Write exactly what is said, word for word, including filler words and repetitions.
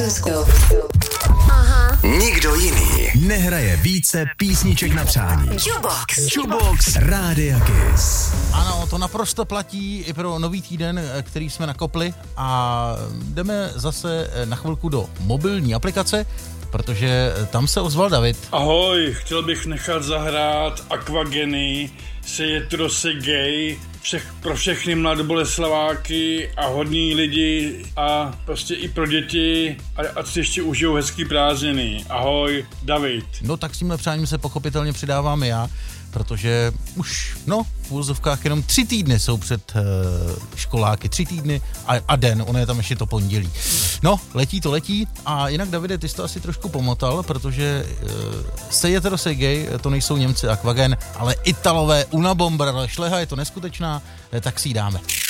Aha. Nikdo jiný nehraje více písniček na přání. Jukebox. Jukebox Rádia Kiss. Ano, to naprosto platí i pro nový týden, který jsme nakopli, a jdeme zase na chvilku do mobilní aplikace, protože tam se ozval David. Ahoj, chtěl bych nechat zahrát Aquageny, Sejetro se gay, všech, pro všechny mladoboleslaváky a hodní lidi a prostě i pro děti, a ať si ještě užijou hezký prázdniny. Ahoj, David. No tak s tímhle přáním se pochopitelně přidávám já, protože už, no, v úvozovkách jenom tři týdny jsou před uh, školáky, tři týdny a, a den, ono je tam ještě to pondělí. No, letí to letí, a jinak, Davide, ty jsi to asi trošku pomotal, protože uh, Sejetro se gay, to nejsou Němci Aquagen, ale Italové Unabomber, šleha je to neskutečná, tak si ji dáme.